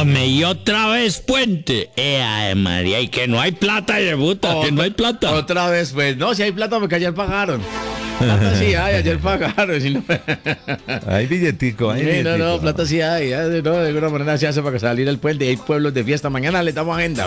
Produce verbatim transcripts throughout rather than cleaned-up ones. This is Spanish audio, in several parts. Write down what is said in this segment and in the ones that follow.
Hombre, y otra vez puente. Eh, María, y que no hay plata, puta, que no hay plata. Otra vez, pues. No, si hay plata porque ayer pagaron. Plata sí hay, ayer pagaron. Si no... Hay billetico, hay Sí, billetico. no, no, plata sí hay. Ya, no, de alguna manera se hace para salir el puente. Hay pueblos de fiesta. Mañana le damos agenda.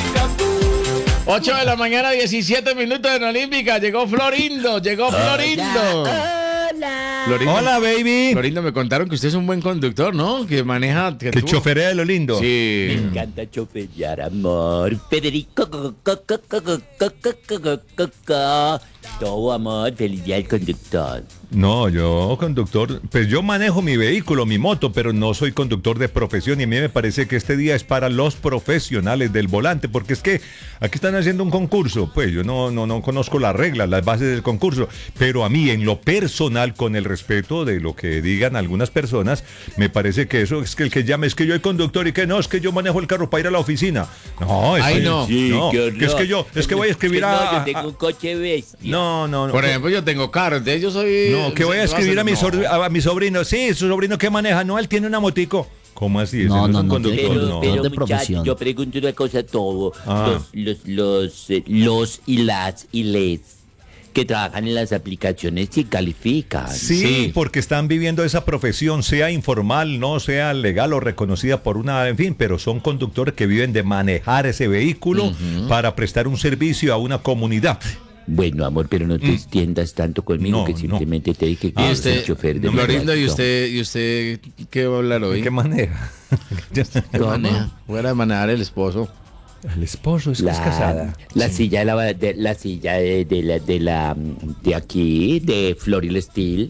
ocho de la mañana, diecisiete minutos en Olímpica. Llegó Florindo, llegó Florindo. Hola. Florindo. Hola, baby. Florindo, me contaron que usted es un buen conductor, ¿no? Que maneja... Que tuvo- choferea de lo lindo. Me Sí. encanta choferear, amor. Federico, co, co, co, co, co, co, co, co, co, co, co. Todo amor, feliz día del conductor. No, yo conductor, pues yo manejo mi vehículo, mi moto, pero no soy conductor de profesión y a mí me parece que este día es para los profesionales del volante, porque es que aquí están haciendo un concurso, pues yo no, no, no conozco las reglas, las bases del concurso, pero a mí en lo personal, con el respeto de lo que digan algunas personas, me parece que eso es que el que llame es que yo soy conductor y que no, es que yo manejo el carro para ir a la oficina. No, eso Ay, es- no. Sí, no, qué que es horror. que yo, es que voy a escribir No, a... yo tengo a- un coche bestia. no, no, no. Por ejemplo, yo tengo carro, entonces yo soy... No, que voy a escribir a mi, No. sor- a mi sobrino. Sí, su sobrino que maneja. No, él tiene una motico. ¿Cómo así? Ese No, es no, un no, conductor, Pero, no. pero de muchachos, profesión. yo pregunto una cosa a todo. Ah. Los, los, los, eh, los y las y les que trabajan en las aplicaciones sí califican. Sí, Sí. porque están viviendo esa profesión, sea informal, no sea legal o reconocida por una, en fin, pero son conductores que viven de manejar ese vehículo para prestar un servicio a una comunidad. Bueno, amor, pero no te extiendas tanto conmigo, No, que no. simplemente te dije que Y eres usted, el chofer de mi Florindo, ¿y auto. usted, ¿y usted qué va a hablar hoy? ¿De qué manera? ¿Qué maneja? Fuera de manejar el esposo. El esposo es, que es La, casada. la silla de la, de, la silla de, de la de la de aquí, de Floril Steel.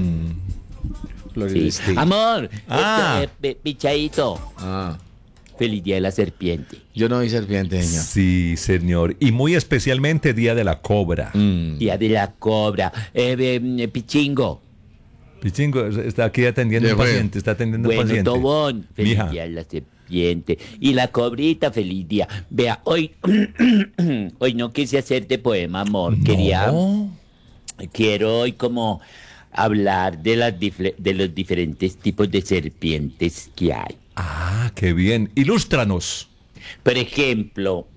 Florida Sí. Steel. Amor, Ah. este, eh, pichadito. Ah, Feliz día de la serpiente. yo no vi serpiente, señor. Sí, señor. Y muy especialmente Día de la Cobra. Mm. Día de la cobra. Eh, eh, Pichingo. Pichingo está aquí atendiendo Ya un fue. paciente, está atendiendo un Bueno, paciente. Tobón. Feliz Mija. día de la serpiente. Y la cobrita, feliz día. Vea, hoy, hoy no quise hacerte poema, amor. Quería, No. quiero hoy como hablar de, las difle- de los diferentes tipos de serpientes que hay. Ah, qué bien. Ilústranos. Por ejemplo,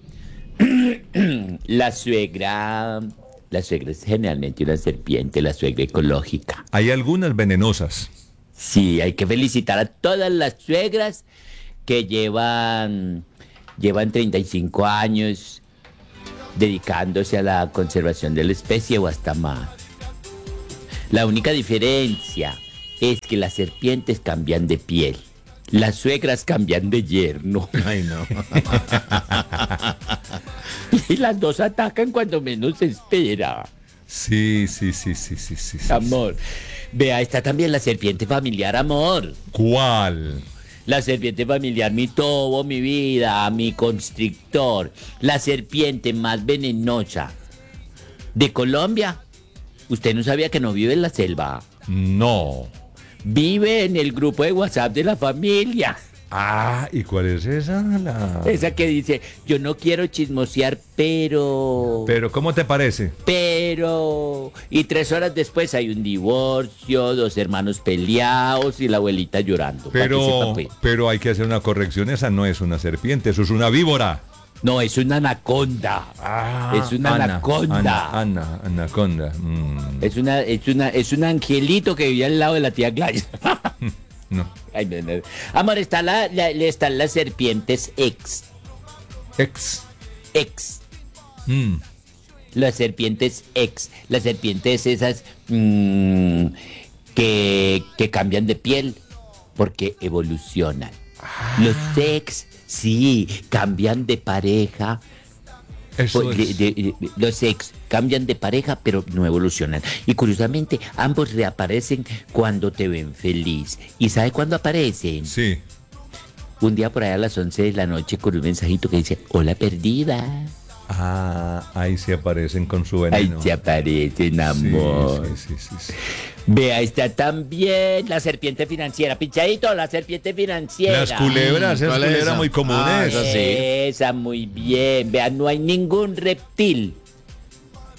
la suegra, la suegra es generalmente una serpiente, la suegra ecológica. Hay algunas venenosas. Sí, hay que felicitar a todas las suegras que llevan, llevan treinta y cinco años dedicándose a la conservación de la especie o hasta más. La única diferencia es que las serpientes cambian de piel. Las suegras cambian de yerno. Ay, no. Y las dos atacan cuando menos se espera. Sí, sí, sí, sí, sí, sí. sí. Amor. Vea, está también la serpiente familiar, amor. ¿Cuál? La serpiente familiar, mi tobo, mi vida, mi constrictor. La serpiente más venenosa de Colombia. Usted no sabía que no vive en la selva. No. Vive en el grupo de WhatsApp de la familia. Ah, ¿y cuál es esa? La... Esa que dice, yo no quiero chismosear, pero... Pero, ¿cómo te parece? Pero... Y tres horas después hay un divorcio, dos hermanos peleados y la abuelita llorando. para que Pero, sepa, pues. pero hay que hacer una corrección. Esa no es una serpiente, eso es una víbora. No, es una anaconda. es una Ana, anaconda. Ana, Ana, anaconda. Mm, Es una, es una, es un angelito que vivía al lado de la tía Glaya. no. Ay, no, no. Amor, está la, la- están las serpientes ex. Ex. Ex. Mm. Las serpientes ex. Las serpientes esas mm, que, que cambian de piel porque evolucionan. Los ex, sí, cambian de pareja. Eso Pues, de- es. de- de- los ex cambian de pareja, pero no evolucionan. Y curiosamente, ambos reaparecen cuando te ven feliz. ¿Y sabe cuándo aparecen? Sí. Un día por ahí a las once de la noche con un mensajito que dice, hola perdida. Ah, ahí se aparecen con su Ahí veneno. se aparecen, amor. Sí, sí, sí, sí, sí. Vea, está también la serpiente financiera. Pinchadito, la serpiente financiera. Las culebras, esas ¿Cuál es culebras esa? muy comunes. Ah, esa sí. Esa, muy bien. Vea, no hay ningún reptil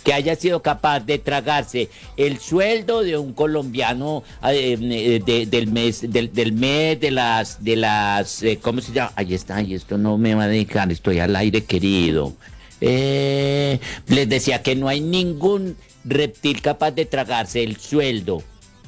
que haya sido capaz de tragarse el sueldo de un colombiano eh, de, del mes, del, del mes de las, de las, eh, ¿cómo se llama? Ahí está, y esto no me va a dejar, estoy al aire, querido. Eh, les decía que no hay ningún reptil capaz de tragarse el sueldo,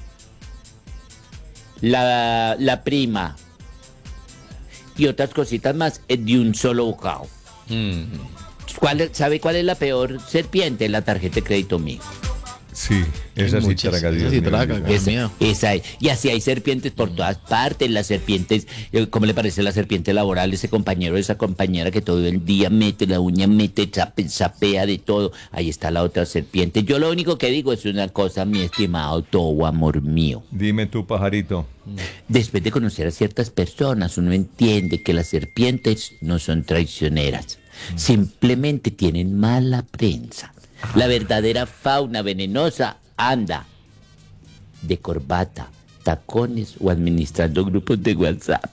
la, la prima y otras cositas más de un solo bocado. Mm. ¿Cuál, ¿Sabe cuál es la peor serpiente? La tarjeta de crédito mío. Sí, esa sí muchas, traga, esa Dios sí mío, traga, Dios. Dios Esa, mío. esa es. Y así hay serpientes por todas partes. Las serpientes, eh, ¿cómo le parece la serpiente laboral? Ese compañero, esa compañera que todo el día mete la uña, mete, chape, sapea de todo. Ahí está la otra serpiente. Yo lo único que digo es una cosa, mi estimado Tobo, amor mío. Dime tú, pajarito. Después de conocer a ciertas personas, uno entiende que las serpientes no son traicioneras. Simplemente tienen mala prensa. La verdadera fauna venenosa anda de corbata, tacones o administrando grupos de WhatsApp.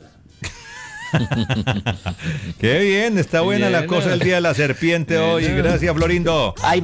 Qué bien, está buena la Bien. cosa el día de la serpiente hoy. Gracias, Florindo. Ay,